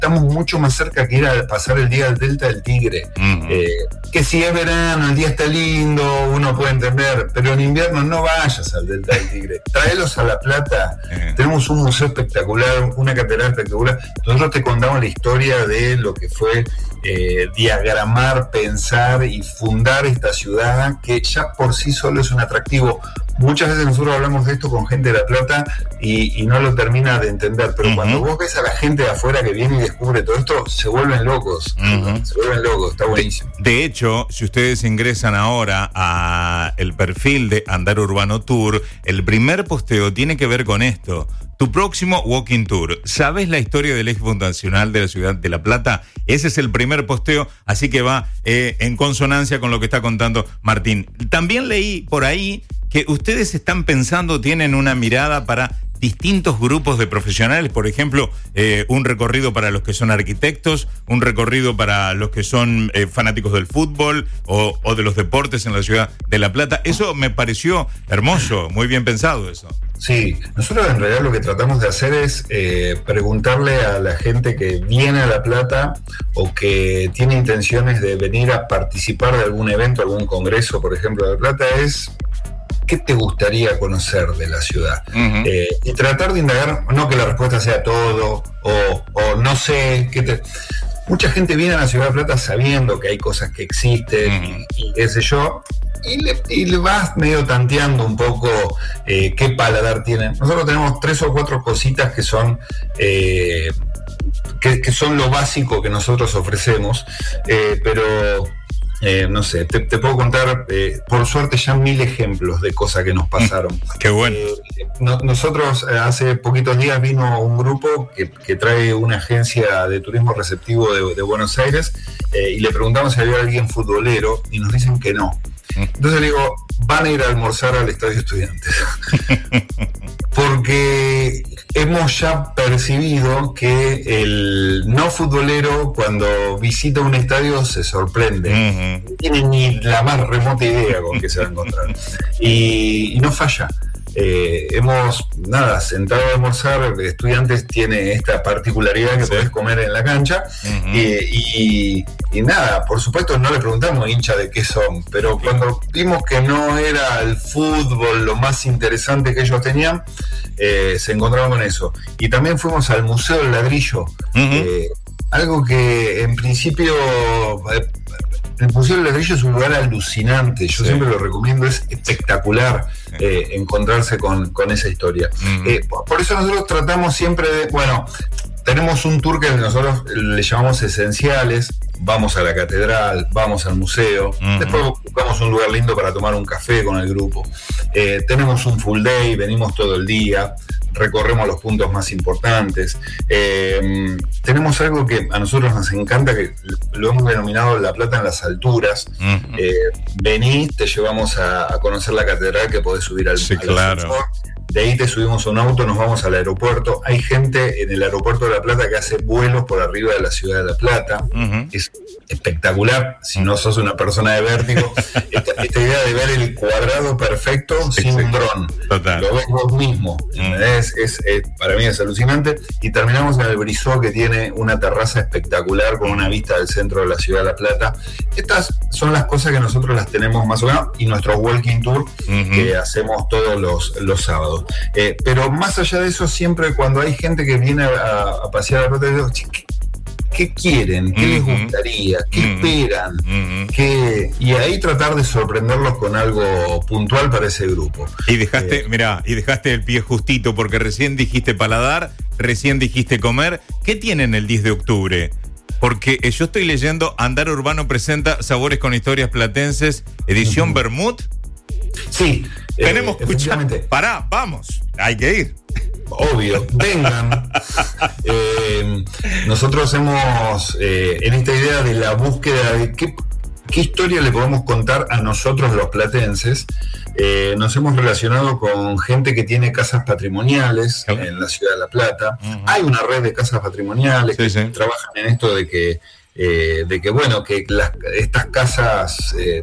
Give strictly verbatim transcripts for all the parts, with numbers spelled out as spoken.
estamos mucho más cerca que ir a pasar el día al Delta del Tigre. Uh-huh. Eh, que si es verano, el día está lindo, uno puede entender, pero en invierno no vayas al Delta del Tigre. Traelos a La Plata. Uh-huh. Tenemos un museo espectacular, una catedral espectacular. Nosotros te contamos la historia de lo que fue eh, diagramar, pensar y fundar esta ciudad, que ya por sí solo es un atractivo. Muchas veces nosotros hablamos de esto con gente de La Plata y, y no lo termina de entender, pero uh-huh. cuando vos ves a la gente de afuera que viene y descubre todo esto, se vuelven locos, uh-huh. se vuelven locos, está buenísimo. De, de hecho, si ustedes ingresan ahora a el perfil de Andar Urbano Tour, el primer posteo tiene que ver con esto. Tu próximo walking tour. ¿Sabes la historia del eje fundacional de la ciudad de La Plata? Ese es el primer posteo, así que va eh, en consonancia con lo que está contando Martín. También leí por ahí que ustedes están pensando, tienen una mirada para distintos grupos de profesionales, por ejemplo, eh, un recorrido para los que son arquitectos, un recorrido para los que son eh, fanáticos del fútbol o, o de los deportes en la ciudad de La Plata. Eso me pareció hermoso, muy bien pensado eso. Sí, nosotros en realidad lo que tratamos de hacer es eh, preguntarle a la gente que viene a La Plata o que tiene intenciones de venir a participar de algún evento, algún congreso, por ejemplo, de La Plata, es ¿qué te gustaría conocer de la ciudad? Uh-huh. Eh, y tratar de indagar, no que la respuesta sea todo, o, o no sé, qué te... Mucha gente viene a la ciudad de La Plata sabiendo que hay cosas que existen, uh-huh. y, y qué sé yo, y le, y le vas medio tanteando un poco eh, qué paladar tienen. Nosotros tenemos tres o cuatro cositas que son... Eh, que, que son lo básico que nosotros ofrecemos, eh, pero... Eh, no sé, te, te puedo contar, eh, por suerte, ya mil ejemplos de cosas que nos pasaron. Mm, qué bueno. Eh, no, nosotros, eh, hace poquitos días vino un grupo que, que trae una agencia de turismo receptivo de, de Buenos Aires, eh, y le preguntamos si había alguien futbolero y nos dicen que no. Entonces le digo, van a ir a almorzar al Estadio Estudiantes. Porque hemos ya percibido que el no futbolero, cuando visita un estadio, se sorprende. Uh-huh. No tiene ni la más remota idea con qué se va a encontrar. Y, y no falla. Eh, hemos, nada, sentado a almorzar. Estudiantes tiene esta particularidad que sí. podés comer en la cancha. Uh-huh. eh, y, y nada, por supuesto no le preguntamos hincha de qué son, pero okay. cuando vimos que no era el fútbol lo más interesante que ellos tenían, eh, se encontraron con eso. Y también fuimos al Museo del Ladrillo. Uh-huh. eh, algo que en principio... Eh, el Museo del Ladrillo es un lugar alucinante, yo sí. siempre lo recomiendo, es espectacular eh, encontrarse con, con esa historia. Mm. Eh, por eso nosotros tratamos siempre de, bueno, tenemos un tour que nosotros le llamamos esenciales, vamos a la catedral, vamos al museo, mm-hmm. después buscamos un lugar lindo para tomar un café con el grupo, eh, tenemos un full day, venimos todo el día, recorremos los puntos más importantes. Eh, tenemos algo que a nosotros nos encanta, que lo hemos denominado La Plata en las alturas. Uh-huh. Eh, venís, te llevamos a, a conocer la catedral, que podés subir al, sí, al claro. ascensor. De ahí te subimos a un auto, nos vamos al aeropuerto. Hay gente en el aeropuerto de La Plata que hace vuelos por arriba de la ciudad de La Plata. Uh-huh. Es espectacular, si no sos una persona de vértigo. esta, esta idea de ver el cuadrado perfecto sí, sin sí. un dron. Total. Lo ves vos mismo. Uh-huh. es, es, es, para mí es alucinante. Y terminamos en el Brizó, que tiene una terraza espectacular con una vista del centro de la ciudad de La Plata. Estas son las cosas que nosotros las tenemos más o menos, y nuestro walking tour uh-huh. que hacemos todos los, los sábados. Eh, pero más allá de eso, siempre cuando hay gente que viene a, a pasear a La Plata, digo, ¿qué, qué quieren? ¿Qué uh-huh. les gustaría? ¿Qué uh-huh. esperan? Uh-huh. ¿Qué? Y ahí tratar de sorprenderlos con algo puntual para ese grupo. Y dejaste, eh, mirá, y dejaste el pie justito, porque recién dijiste paladar, recién dijiste comer. ¿Qué tienen el diez de octubre? Porque eh, yo estoy leyendo, Andar Urbano presenta Sabores con Historias Platenses, edición uh-huh. Bermud. Sí. Tenemos que eh, escuchar. Pará, vamos, hay que ir. Obvio, vengan. eh, nosotros hemos, eh, en esta idea de la búsqueda de qué, qué historia le podemos contar a nosotros los platenses, eh, nos hemos relacionado con gente que tiene casas patrimoniales ¿sí? en la ciudad de La Plata. Uh-huh. Hay una red de casas patrimoniales sí, que sí. trabajan en esto de que, eh, de que bueno, que las, estas casas... Eh,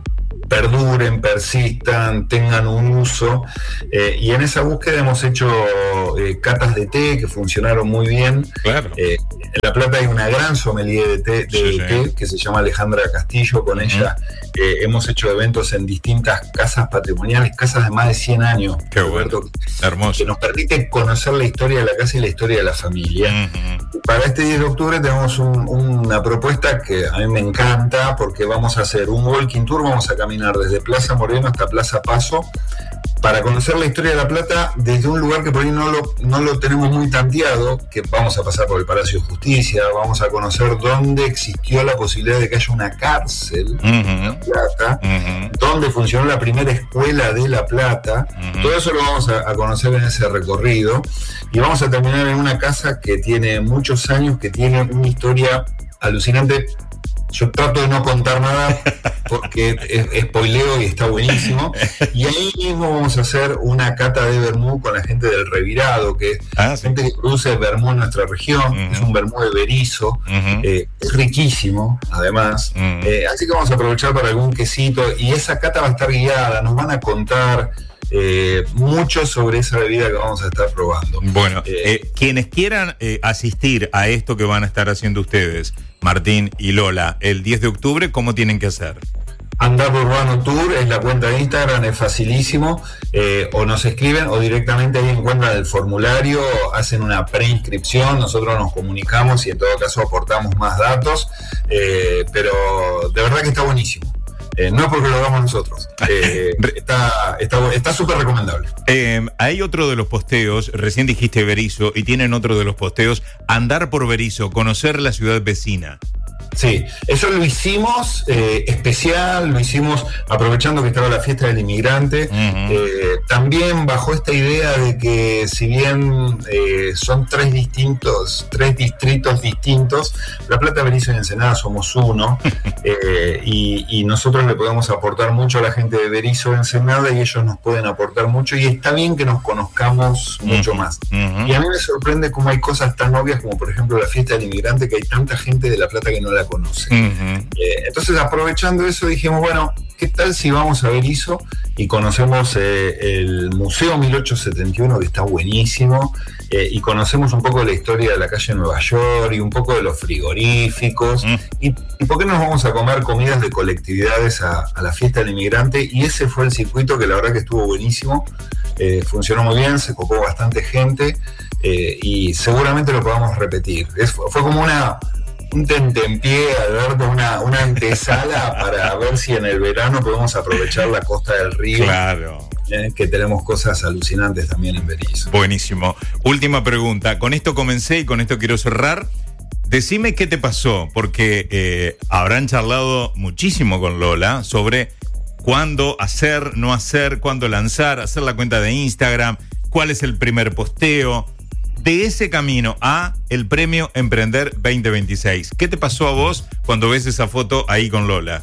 perduren, persistan, tengan un uso, eh, y en esa búsqueda hemos hecho eh, catas de té que funcionaron muy bien. Claro. Eh, en La Plata hay una gran sommelier de té, de sí, sí. té que se llama Alejandra Castillo. Con uh-huh. ella eh, hemos hecho eventos en distintas casas patrimoniales, casas de más de cien años. Qué bueno, que, hermoso. Que nos permite conocer la historia de la casa y la historia de la familia. Uh-huh. Para este diez de octubre tenemos un, una propuesta que a mí me encanta, porque vamos a hacer un walking tour, vamos a caminar desde Plaza Moreno hasta Plaza Paso para conocer la historia de La Plata desde un lugar que por ahí no lo, no lo tenemos muy tanteado, que vamos a pasar por el Palacio de Justicia, vamos a conocer dónde existió la posibilidad de que haya una cárcel uh-huh. en La Plata, uh-huh. dónde funcionó la primera escuela de La Plata, uh-huh. todo eso lo vamos a, a conocer en ese recorrido, y vamos a terminar en una casa que tiene muchos años, que tiene una historia alucinante. Yo trato de no contar nada porque es, spoileo y está buenísimo. Y ahí mismo vamos a hacer una cata de vermú con la gente del Revirado, que es ah, sí. gente que produce vermú en nuestra región. Uh-huh. Es un vermú de Berizo, uh-huh. eh, es riquísimo, además. Uh-huh. Eh, así que vamos a aprovechar para algún quesito. Y esa cata va a estar guiada, nos van a contar Eh, mucho sobre esa bebida que vamos a estar probando. Bueno, eh, eh, quienes quieran eh, asistir a esto que van a estar haciendo ustedes, Martín y Lola, el diez de octubre, ¿cómo tienen que hacer? Andar Urbano Tour es la cuenta de Instagram, es facilísimo, eh, o nos escriben o directamente ahí encuentran el formulario, hacen una preinscripción, nosotros nos comunicamos y en todo caso aportamos más datos, eh, pero de verdad que está buenísimo. Eh, no es porque lo hagamos nosotros. Eh, está está está súper recomendable. Eh, hay otro de los posteos, recién dijiste Berizo, y tienen otro de los posteos, andar por Berizo, conocer la ciudad vecina. Sí, eso lo hicimos eh, especial, lo hicimos aprovechando que estaba la fiesta del inmigrante, uh-huh. eh, también bajo esta idea de que si bien eh, son tres distintos, tres distritos distintos, La Plata, Berizo y Ensenada somos uno, eh, y, y nosotros le podemos aportar mucho a la gente de Berizo, Ensenada, y ellos nos pueden aportar mucho, y está bien que nos conozcamos uh-huh. mucho más. Uh-huh. Y a mí me sorprende cómo hay cosas tan obvias como por ejemplo la fiesta del inmigrante, que hay tanta gente de La Plata que no la conoce. Uh-huh. Eh, entonces, aprovechando eso, dijimos, bueno, ¿qué tal si vamos a Berizo y conocemos eh, el Museo mil ochocientos setenta y uno, que está buenísimo, eh, y conocemos un poco de la historia de la calle Nueva York y un poco de los frigoríficos, uh-huh. y, y por qué nos vamos a comer comidas de colectividades a, a la fiesta del inmigrante? Y ese fue el circuito que la verdad que estuvo buenísimo, eh, funcionó muy bien, se copó bastante gente, eh, y seguramente lo podamos repetir. Es, fue como una un tentempié, Alberto, una, una antesala para ver si en el verano podemos aprovechar la Costa del Río. Claro. Eh, que tenemos cosas alucinantes también en Berizo. Buenísimo. Última pregunta. Con esto comencé y con esto quiero cerrar. Decime qué te pasó, porque eh, habrán charlado muchísimo con Lola sobre cuándo hacer, no hacer, cuándo lanzar, hacer la cuenta de Instagram, cuál es el primer posteo. De ese camino a el premio Emprender veinte veintiséis. ¿Qué te pasó a vos cuando ves esa foto ahí con Lola?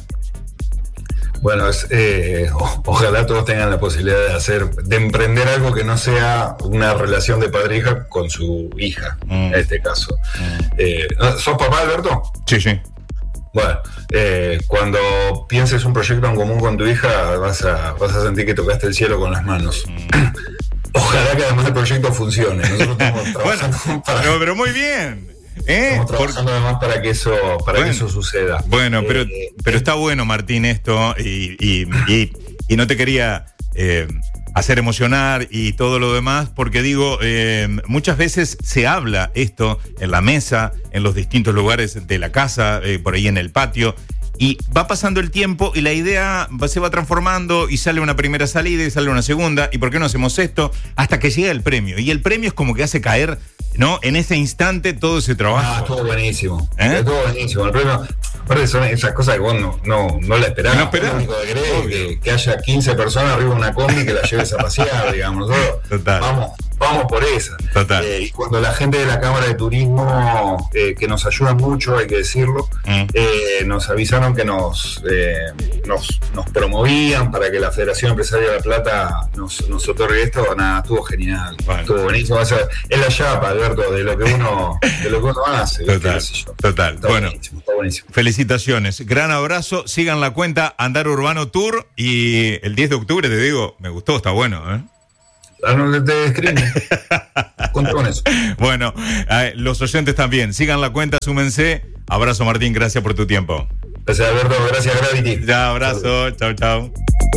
Bueno, es, eh, o, ojalá todos tengan la posibilidad de hacer, de emprender algo que no sea una relación de padre-hija con su hija, mm. en este caso. Mm. Eh, ¿Sos papá, Alberto? Sí, sí. Bueno, eh, cuando pienses un proyecto en común con tu hija, vas a, vas a sentir que tocaste el cielo con las manos. Mm. Ojalá que además el proyecto funcione. Nosotros estamos trabajando bueno, para... no, pero muy bien. ¿Eh? Estamos trabajando Por... además para que eso, para bueno, que eso suceda. Bueno, pero, eh, pero está bueno, Martín, esto, y, y, y, y no te quería eh, hacer emocionar y todo lo demás, porque digo, eh, muchas veces se habla esto en la mesa, en los distintos lugares de la casa, eh, por ahí en el patio, y va pasando el tiempo y la idea se va transformando y sale una primera salida y sale una segunda, y ¿por qué no hacemos esto? Hasta que llega el premio, y el premio es como que hace caer, ¿no? En ese instante todo ese trabajo. Ah, todo buenísimo. ¿Eh? Todo buenísimo. El premio, aparte son esas cosas que vos no, no, no la esperabas. No esperabas. Lo único que querés es que, que haya quince personas arriba de una combi que la lleves a pasear, digamos. Todo. Total. Vamos, vamos por esa. Total. Eh, y cuando la gente de la Cámara de Turismo, eh, que nos ayuda mucho, hay que decirlo, mm. eh, nos avisaron que nos, eh, nos nos promovían para que la Federación Empresaria de La Plata nos, nos otorgue esto, nada, estuvo genial, bueno. estuvo buenísimo. O sea, es la chapa, Alberto, de lo que uno, de lo que uno hace. Total, total. Está bueno, buenísimo, está buenísimo. Felicitaciones, gran abrazo, sigan la cuenta Andar Urbano Tour y el diez de octubre, te digo, me gustó, está bueno, ¿eh? A lo que te escriben. Conté con eso. Bueno, eh, los oyentes también, sigan la cuenta, súmense. Abrazo, Martín, gracias por tu tiempo. Gracias, Alberto, gracias, Gravity. Ya, abrazo, chao, chao.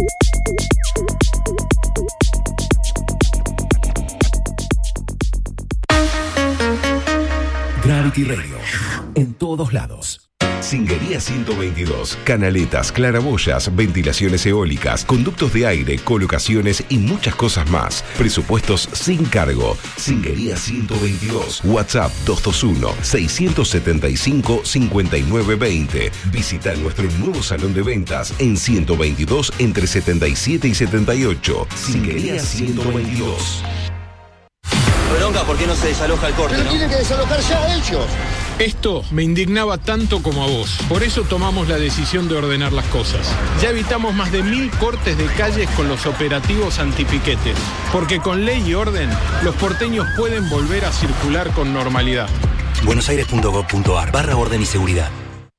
Gravity Radio, en todos lados. Singuería ciento veintidós. Canaletas, claraboyas, ventilaciones eólicas, conductos de aire, colocaciones y muchas cosas más. Presupuestos sin cargo. Singuería ciento veintidós. WhatsApp dos dos uno, seis siete cinco, cinco nueve dos cero. Visita nuestro nuevo salón de ventas en ciento veintidós entre setenta y siete y setenta y ocho. Singuería ciento veintidós. Bronca, ¿por qué no se desaloja el corte? Pero ¿no? tienen que desalojar ya ellos. Esto me indignaba tanto como a vos. Por eso tomamos la decisión de ordenar las cosas. Ya evitamos más de mil cortes de calles con los operativos antipiquetes. Porque con ley y orden, los porteños pueden volver a circular con normalidad. buenosaires punto gov punto ar barra orden y seguridad.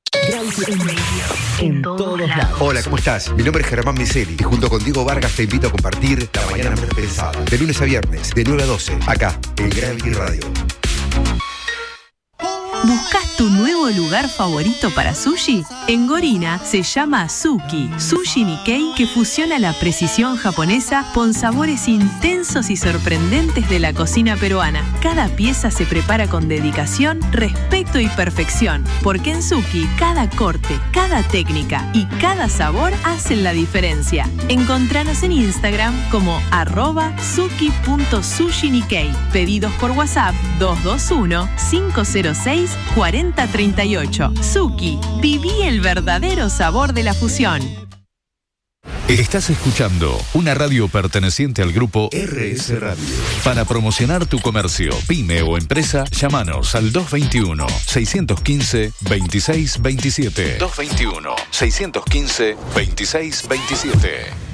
En todos lados. Hola, ¿cómo estás? Mi nombre es Germán Miseli y junto con Diego Vargas te invito a compartir La Mañana Más Pensada. De lunes a viernes, de nueve a doce, acá, en Gravity Radio. ¿Buscas tu nuevo lugar favorito para sushi? En Gorina se llama Suki, Sushi Nikkei, que fusiona la precisión japonesa con sabores intensos y sorprendentes de la cocina peruana. Cada pieza se prepara con dedicación, respeto y perfección, porque en Suki cada corte, cada técnica y cada sabor hacen la diferencia. Encontranos en Instagram como arroba suki punto sushi nikkei. Pedidos por WhatsApp dos dos uno, cinco cero seis, cuarenta treinta y ocho. Suki, viví el verdadero sabor de la fusión. Estás escuchando una radio perteneciente al grupo R S Radio. Para promocionar tu comercio, pyme o empresa, llámanos al dos dos uno, seis uno cinco, dos seis dos siete. dos dos uno, seis uno cinco, dos seis dos siete.